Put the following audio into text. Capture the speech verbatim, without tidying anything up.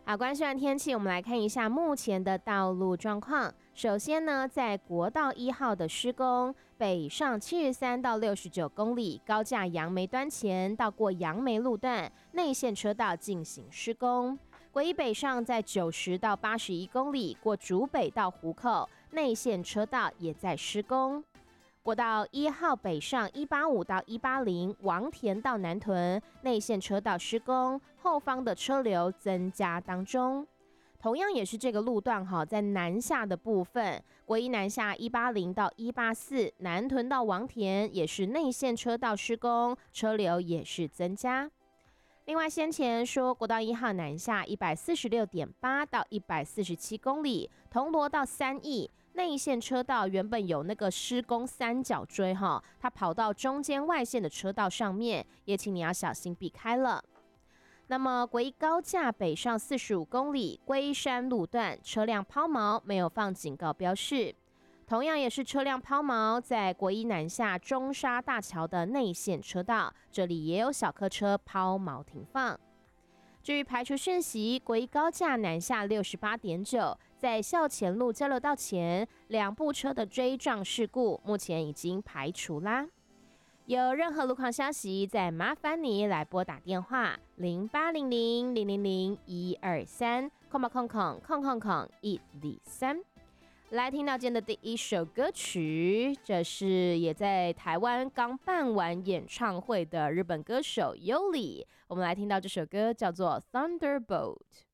好，关系完天气，我们来看一下目前的道路状况。首先呢，在国道一号的施工，北上七十三到六十九公里，高架杨梅端前到过杨梅路段内线车道进行施工。国一北上在九十到八十一公里，过竹北到湖口内线车道也在施工。国道一号北上一八五到一八零，王田到南屯内线车道施工，后方的车流增加当中。同样也是这个路段哈，在南下的部分，国一南下一八零到一八四，南屯到王田也是内线车道施工，车流也是增加。另外，先前说国道一号南下一百四十六点八到一百四十七公里，铜锣到三义内线车道原本有那个施工三角锥哈，它跑到中间外线的车道上面，也请你要小心避开了。那么国一高架北上四十五公里，龟山路段车辆抛锚，没有放警告标示。同样也是车辆抛锚，在国一南下中沙大桥的内线车道，这里也有小客车抛锚停放。至于排除讯息，国一高架南下六十八点九，在校前路交流道前两部车的追撞事故，目前已经排除啦。有任何路况消息，再麻烦你来拨打电话零八零零零零零一二三空吧空空空空空一二三。来听到今天的第一首歌曲，这是也在台湾刚办完演唱会的日本歌手 Yoli。我们来听到这首歌叫做 Thunderbolt。